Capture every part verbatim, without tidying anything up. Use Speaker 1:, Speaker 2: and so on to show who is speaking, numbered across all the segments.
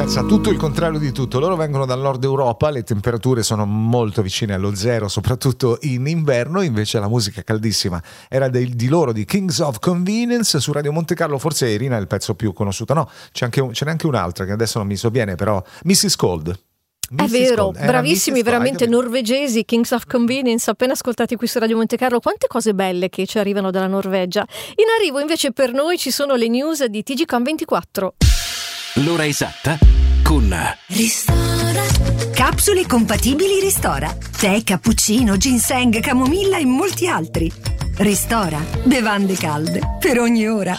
Speaker 1: Ragazza, tutto il contrario di tutto. Loro vengono dal nord Europa, le temperature sono molto vicine allo zero, soprattutto in inverno. Invece la musica caldissima era dei, di loro, di Kings of Convenience, su Radio Monte Carlo. Forse Irina è il pezzo più conosciuto. No, c'è, anche un, ce n'è anche un'altra che adesso non mi sovviene, però missus Cold.
Speaker 2: È vero, bravissimi, veramente norvegesi, Kings of Convenience, appena ascoltati qui su Radio Monte Carlo. Quante cose belle che ci arrivano dalla Norvegia. In arrivo invece per noi ci sono le news di T G Com ventiquattro.
Speaker 3: L'ora esatta con
Speaker 4: Ristora. Capsule compatibili Ristora. Tè, cappuccino, ginseng, camomilla e molti altri. Ristora. Bevande calde per ogni ora.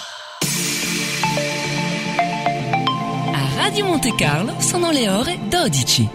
Speaker 5: A Radio Monte Carlo sono le ore dodici.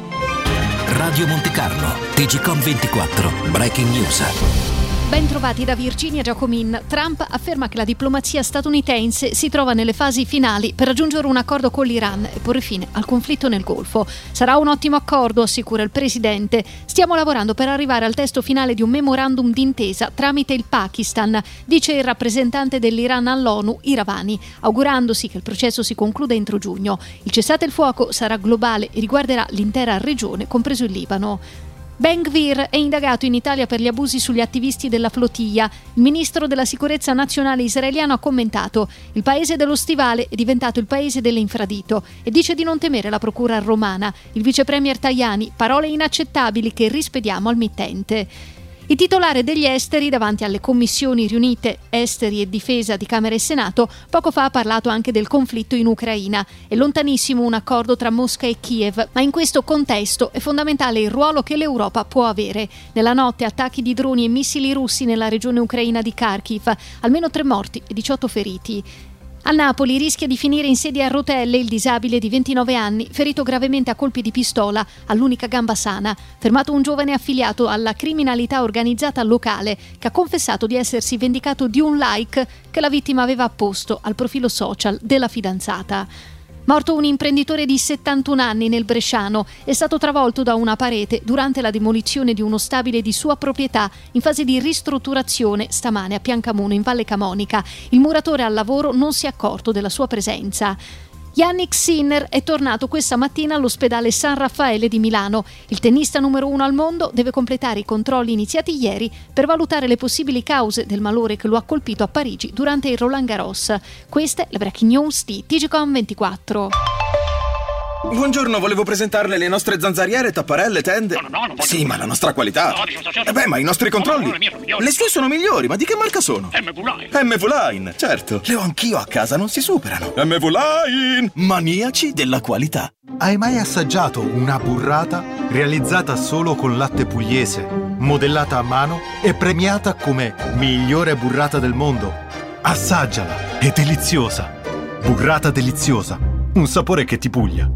Speaker 3: Radio Monte Carlo, T G Com ventiquattro, Breaking News.
Speaker 6: Ben trovati da Virginia Giacomin. Trump afferma che la diplomazia statunitense si trova nelle fasi finali per raggiungere un accordo con l'Iran e porre fine al conflitto nel Golfo. Sarà un ottimo accordo, assicura il presidente. Stiamo lavorando per arrivare al testo finale di un memorandum d'intesa tramite il Pakistan, dice il rappresentante dell'Iran all'ONU, Iravani, augurandosi che il processo si concluda entro giugno. Il cessate il fuoco sarà globale e riguarderà l'intera regione, compreso il Libano. Ben Gvir è indagato in Italia per gli abusi sugli attivisti della flotilla. Il ministro della sicurezza nazionale israeliano ha commentato: il paese dello stivale è diventato il paese dell'infradito, e dice di non temere la procura romana. Il vice premier Tajani: parole inaccettabili che rispediamo al mittente. Il titolare degli esteri davanti alle commissioni riunite esteri e difesa di Camera e Senato poco fa ha parlato anche del conflitto in Ucraina. È lontanissimo un accordo tra Mosca e Kiev, ma in questo contesto è fondamentale il ruolo che l'Europa può avere. Nella notte attacchi di droni e missili russi nella regione ucraina di Kharkiv, almeno tre morti e diciotto feriti. A Napoli rischia di finire in sedia a rotelle il disabile di ventinove anni, ferito gravemente a colpi di pistola all'unica gamba sana. Fermato un giovane affiliato alla criminalità organizzata locale che ha confessato di essersi vendicato di un like che la vittima aveva apposto al profilo social della fidanzata. Morto un imprenditore di settantuno anni nel Bresciano, è stato travolto da una parete durante la demolizione di uno stabile di sua proprietà in fase di ristrutturazione stamane a Piancamuno in Valle Camonica. Il muratore al lavoro non si è accorto della sua presenza. Jannik Sinner è tornato questa mattina all'ospedale San Raffaele di Milano. Il tennista numero uno al mondo deve completare i controlli iniziati ieri per valutare le possibili cause del malore che lo ha colpito a Parigi durante il Roland Garros. Queste le breaking news di T G Com ventiquattro.
Speaker 7: Buongiorno, volevo presentarle le nostre zanzariere, tapparelle, tende.
Speaker 8: No, no, no, non voglio.
Speaker 7: Sì, ma la nostra qualità.
Speaker 8: No, dissociazione.
Speaker 7: Eh beh, ma i nostri controlli.
Speaker 8: No, no, le mie sono migliori.
Speaker 7: Le sue sono migliori, ma di che marca sono?
Speaker 8: M V Line.
Speaker 7: M V Line, certo. Le ho anch'io a casa, non si superano. M V Line, maniaci della qualità.
Speaker 9: Hai mai assaggiato una burrata realizzata solo con latte pugliese, modellata a mano e premiata come migliore burrata del mondo? Assaggiala, è deliziosa. Burrata deliziosa, un sapore che ti puglia.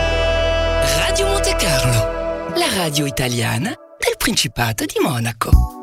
Speaker 5: Radio Monte Carlo, la radio italiana del Principato di Monaco.